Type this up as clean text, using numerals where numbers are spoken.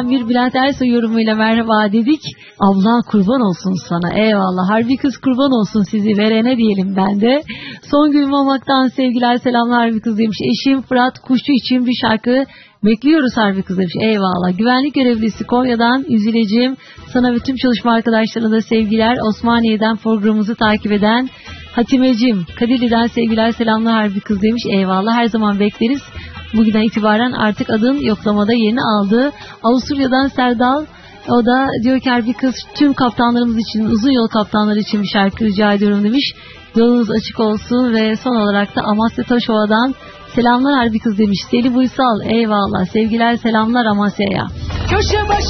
Bir Bülent Ersoy yorumuyla merhaba dedik. Abla kurban olsun sana. Eyvallah. Harbi kız kurban olsun sizi verene diyelim ben de. Songül Mamak'tan sevgiler selamlar Harbi kız demiş. Eşim Fırat Kuşçu için bir şarkı bekliyoruz Harbi kız demiş. Eyvallah. Güvenlik görevlisi Konya'dan Üzüleceğim. Sana ve tüm çalışma arkadaşlarına da sevgiler. Osmaniye'den programımızı takip eden Hatimeciğim. Kadirli'den sevgiler selamlar Harbi kız demiş. Eyvallah. Her zaman bekleriz. Bugünden itibaren artık adın yoklamada yerini aldı. Avusturya'dan Serdal, o da diyor ki Harbi kız tüm kaptanlarımız için, uzun yol kaptanları için bir şarkı rica ediyorum demiş. Yolunuz açık olsun ve son olarak da Amasya Taşova'dan selamlar Harbi kız demiş. Selim Uysal, eyvallah. Sevgiler selamlar Amasya'ya. Köşe başı